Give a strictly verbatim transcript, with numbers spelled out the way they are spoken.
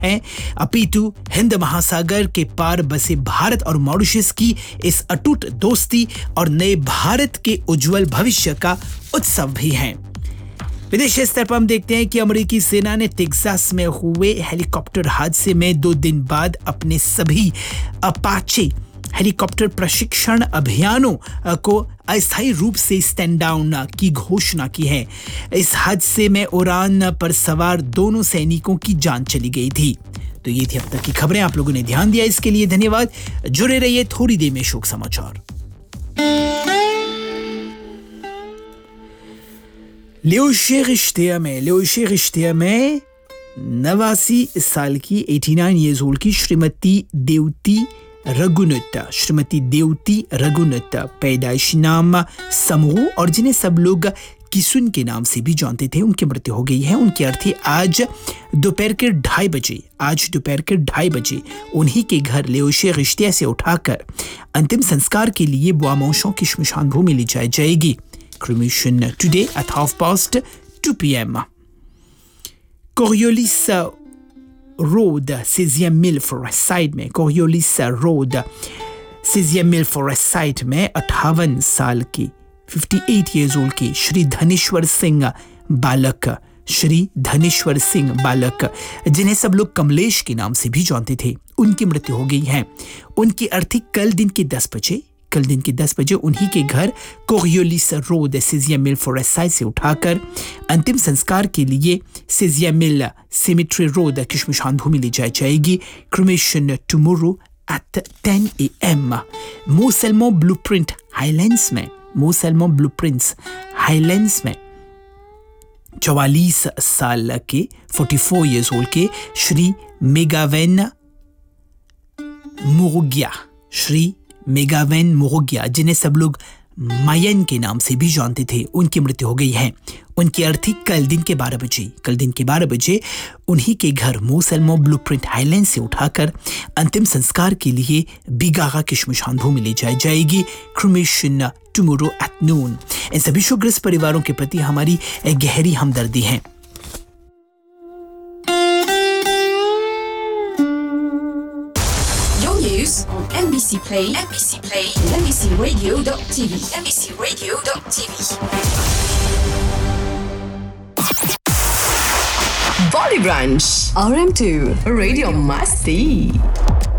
हैं, अपितु हिंद महासागर के पार बसे भारत और मॉरिशस की इस अटूट दोस्ती और नए भारत के उज्जवल भविष्य का उत्सव भी है। विदेशी स्तर पर हम देखते हैं कि अमेरिकी सेना ने टेक्सास में हुए हेलीकॉप्टर हादसे में दो दिन बाद अपने सभी अपाचे हेलीकॉप्टर प्रशिक्षण अभियानों को अस्थायी रूप से स्टैंड डाउन की घोषणा की है। इस हादसे में उड़ान पर सवार दोनों सैनिकों की जान चली गई थी। तो ये थी अब तक की खबरें। आप लोगों ने ध्यान दिया, इसके लिए धन्यवाद। जुड़े रहिए थोड़ी देर में शोक समाचार। लियोशे रिश्ते में लियोशे रिश्ते में नवासी साल की नवासी इयर्स ओल्ड की श्रीमती देवती रघुनत श्रीमती देवती रघुनत पैदाइशी नाम समूह और जिन्हें सब लोग किसुन के नाम से भी जानते थे, उनकी मृत्यु हो गई है। उनकी अर्थी आज दोपहर के ढाई बजे आज दोपहर के ढाई बजे उन्हीं के घर लियोशे रिश्ते से उठाकर अंतिम संस्कार के लिए बुआमोशों की श्मशान भूमि ले जाई जाएगी। Cremation today at half past two p m Coriolis Road, seizième mille Forest Side में Coriolis Road, seizième mille Forest Side में अट्ठावन साल की अट्ठावन years old की श्री धनेश्वर सिंह बालक श्री धनेश्वर सिंह बालक जिन्हें सब लोग कमलेश के नाम से भी जानते थे, उनकी मृत्यु हो गई है। उनकी अर्थी कल दिन के दस बजे कल दिन के दस बजे उन्हीं के घर कोरियोलिस रोड सिजियम मिल फॉरेस्ट साइड से उठाकर अंतिम संस्कार के लिए सिजियम मिल सिमेट्री रोड की श्मशान भूमि ले जाई जाएगी। Cremation tomorrow at ten A M मोसेल्मो blueprint highlands में मोसेल्मो ब्लूप्रिंट्स हाईलैंड्स में चौवालीस साल के चौवालीस इयर्स ओल्ड के श्री मेगावेन मुरुगिया श्री मेगावेन मुरुगिया जिन्हें सब लोग मायन के नाम से भी जानते थे, उनकी मृत्यु हो गई है। उनकी अर्थी कल दिन के बारह बजे कल दिन के बारह बजे उन्हीं के घर मोसेल्मो ब्लूप्रिंट हाईलैंड से उठाकर अंतिम संस्कार के लिए बिगागा की श्मशान भूमि ले जाई जाएगी। Cremation tomorrow at noon. इन सभी शोकग्रस्त परिवारों के प्रति हमारी गहरी हमदर्दी है। News on M B C Play, M B C Play, and M B C Radio dot T V, M B C Radio dot T V. Body Brunch, R M two, Radio Masti.